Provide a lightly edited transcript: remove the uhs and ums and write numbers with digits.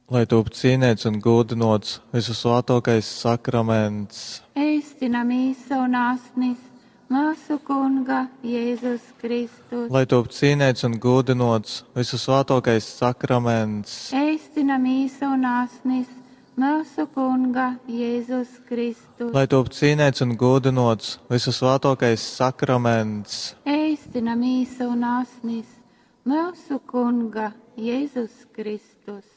lai top cienīts un godinots visu svētākais sakraments. Ēstinam īsa un asnis, mūsu Kunga Jēzus Kristus. Lai top cienīts un godinots visu svētākais sakraments. Ēstinam īsa un asnis, mūsu Kunga Jēzus Kristus. Lai top cienīts un godinots visu svētākais sakraments. Ēstinam īsa un asnis, mūsu Kunga Jēzus Kristus.